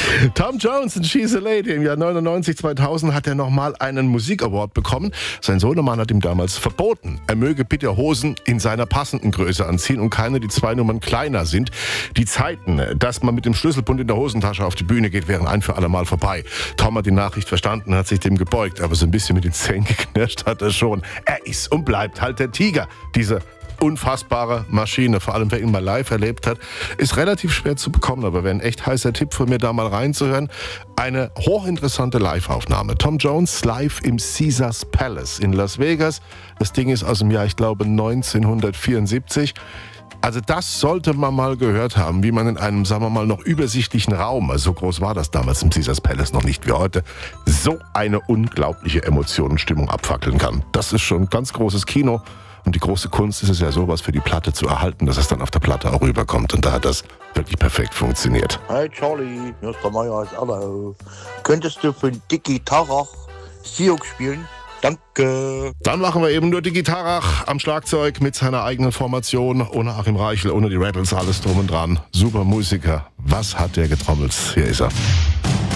Tom Jones in She's a Lady. Im Jahr 99, 2000 hat er nochmal einen Musik-Award bekommen. Sein Sohnemann hat ihm damals verboten, er möge bitte Hosen in seiner passenden Größe anziehen und keine, die 2 Nummern kleiner sind. Die Zeiten, dass man mit dem Schlüsselbund in der Hosentasche auf die Bühne geht, wären ein für alle Mal vorbei. Tom hat die Nachricht verstanden, hat sich dem gebeugt, aber so ein bisschen mit den Zähnen geknirscht hat er schon. Er ist und bleibt halt der Tiger, diese unfassbare Maschine. Vor allem, wer ihn mal live erlebt hat, ist relativ schwer zu bekommen. Aber wäre ein echt heißer Tipp von mir, da mal reinzuhören. Eine hochinteressante Live-Aufnahme. Tom Jones live im Caesars Palace in Las Vegas. Das Ding ist aus dem Jahr, ich glaube, 1974. Also das sollte man mal gehört haben, wie man in einem, sagen wir mal, noch übersichtlichen Raum, also so groß war das damals im Caesars Palace noch nicht wie heute, so eine unglaubliche Emotion und Stimmung abfackeln kann. Das ist schon ein ganz großes Kino. Und die große Kunst ist es ja, sowas für die Platte zu erhalten, dass es dann auf der Platte auch rüberkommt. Und da hat das wirklich perfekt funktioniert. Hey Charlie, hier ist der Meyers, hallo. Könntest du für Dicky Tarach Siok spielen? Danke. Dann machen wir eben nur die Gitarre am Schlagzeug mit seiner eigenen Formation, ohne Achim Reichel, ohne die Rattles, alles drum und dran. Super Musiker. Was hat der getrommelt? Hier ist er.